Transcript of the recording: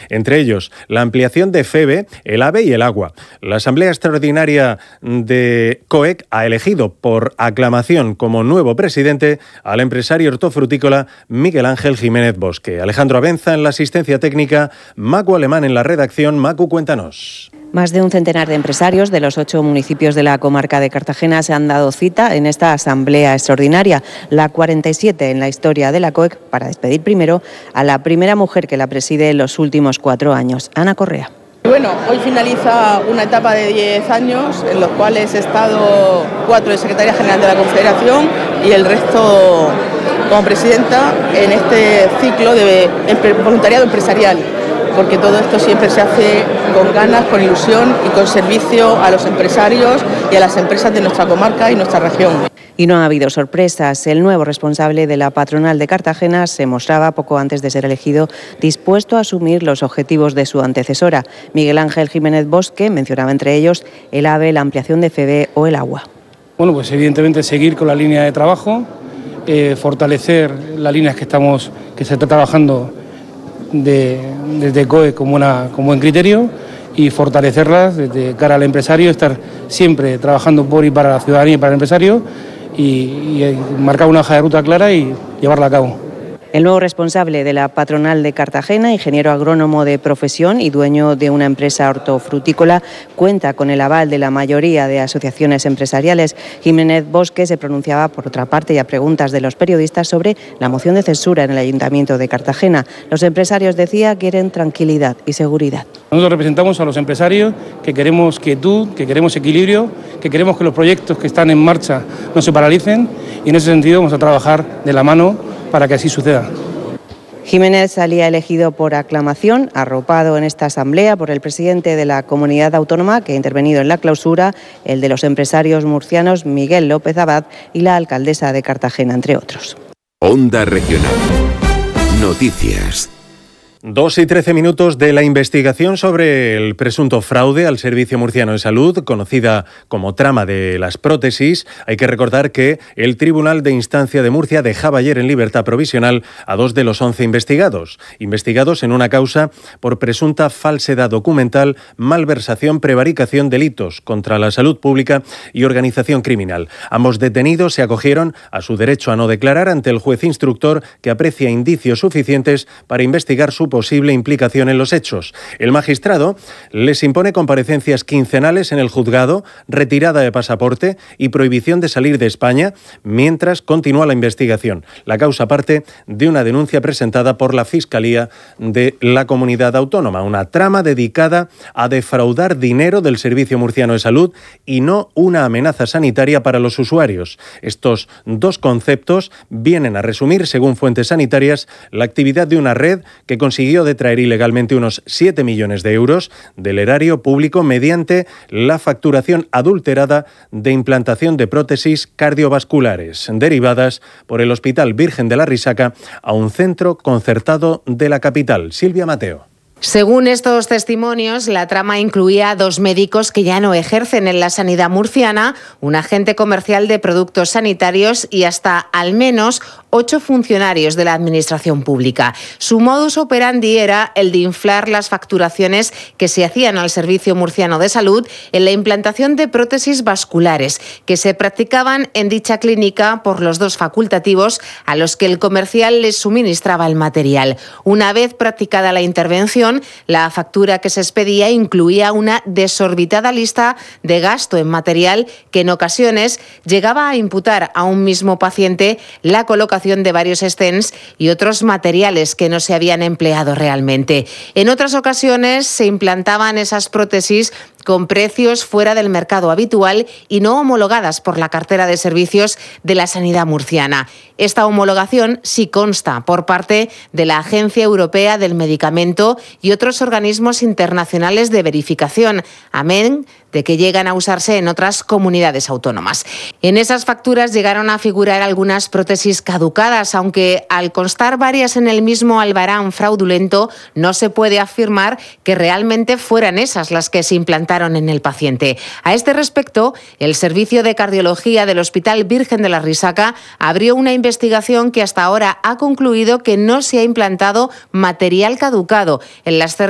entre ellos la ampliación de FEVE, el AVE y el agua. La Asamblea Extraordinaria de COEC ha elegido por aclamación como nuevo presidente al empresario hortofrutícola Miguel Ángel Jiménez Bosque. Alejandro Abenza en la asistencia técnica, Macu Alemán en la redacción. Macu, cuéntanos. Más de un centenar de empresarios de los 8 municipios de la comarca de Cartagena se han dado cita en esta asamblea extraordinaria, la 47 en la historia de la COEC, para despedir primero a la primera mujer que la preside en los últimos 4 años, Ana Correa. Bueno, hoy finaliza una etapa de 10 años en los cuales he estado 4 de secretaria general de la Confederación y el resto como presidenta en este ciclo de voluntariado empresarial, porque todo esto siempre se hace con ganas, con ilusión y con servicio a los empresarios y a las empresas de nuestra comarca y nuestra región. Y no ha habido sorpresas. El nuevo responsable de la patronal de Cartagena se mostraba, poco antes de ser elegido, dispuesto a asumir los objetivos de su antecesora. Miguel Ángel Jiménez Bosque mencionaba entre ellos el AVE, la ampliación de FEVE o el agua. Bueno, pues evidentemente seguir con la línea de trabajo, fortalecer las líneas que se está trabajando desde COE con buen criterio y fortalecerlas desde cara al empresario, estar siempre trabajando por y para la ciudadanía y para el empresario y marcar una hoja de ruta clara y llevarla a cabo. El nuevo responsable de la patronal de Cartagena, ingeniero agrónomo de profesión y dueño de una empresa hortofrutícola, cuenta con el aval de la mayoría de asociaciones empresariales. Jiménez Bosque se pronunciaba, por otra parte, y a preguntas de los periodistas sobre la moción de censura en el Ayuntamiento de Cartagena. Los empresarios, decía, quieren tranquilidad y seguridad. Nosotros representamos a los empresarios que queremos quietud, que queremos equilibrio, que queremos que los proyectos que están en marcha no se paralicen y en ese sentido vamos a trabajar de la mano para que así suceda. Jiménez salía elegido por aclamación, arropado en esta asamblea por el presidente de la comunidad autónoma que ha intervenido en la clausura, el de los empresarios murcianos Miguel López Abad y la alcaldesa de Cartagena, entre otros. Onda Regional. Noticias. 2:13 de la investigación sobre el presunto fraude al Servicio Murciano de Salud, conocida como trama de las prótesis. Hay que recordar que el Tribunal de Instancia de Murcia dejaba ayer en libertad provisional a 2 de los 11 investigados en una causa por presunta falsedad documental, malversación, prevaricación, delitos contra la salud pública y organización criminal. Ambos detenidos se acogieron a su derecho a no declarar ante el juez instructor, que aprecia indicios suficientes para investigar su posible implicación en los hechos. El magistrado les impone comparecencias quincenales en el juzgado, retirada de pasaporte y prohibición de salir de España mientras continúa la investigación. La causa parte de una denuncia presentada por la Fiscalía de la Comunidad Autónoma, una trama dedicada a defraudar dinero del Servicio Murciano de Salud y no una amenaza sanitaria para los usuarios. Estos dos conceptos vienen a resumir, según fuentes sanitarias, la actividad de una red que consiguió detraer ilegalmente unos 7 millones de euros del erario público mediante la facturación adulterada de implantación de prótesis cardiovasculares derivadas por el Hospital Virgen de la Risaca a un centro concertado de la capital. Silvia Mateo. Según estos testimonios, la trama incluía a 2 médicos que ya no ejercen en la sanidad murciana, un agente comercial de productos sanitarios y hasta al menos 8 funcionarios de la administración pública. Su modus operandi era el de inflar las facturaciones que se hacían al Servicio Murciano de Salud en la implantación de prótesis vasculares que se practicaban en dicha clínica por los 2 facultativos a los que el comercial les suministraba el material. Una vez practicada la intervención, la factura que se expedía incluía una desorbitada lista de gasto en material que en ocasiones llegaba a imputar a un mismo paciente la colocación de varios stents y otros materiales que no se habían empleado realmente. En otras ocasiones se implantaban esas prótesis con precios fuera del mercado habitual y no homologadas por la cartera de servicios de la sanidad murciana. Esta homologación sí consta por parte de la Agencia Europea del Medicamento y otros organismos internacionales de verificación, amén de que llegan a usarse en otras comunidades autónomas. En esas facturas llegaron a figurar algunas prótesis caducadas, aunque al constar varias en el mismo albarán fraudulento, no se puede afirmar que realmente fueran esas las que se implantaron en el paciente. A este respecto, el Servicio de Cardiología del Hospital Virgen de la Risaca abrió una investigación que hasta ahora ha concluido que no se ha implantado material caducado en las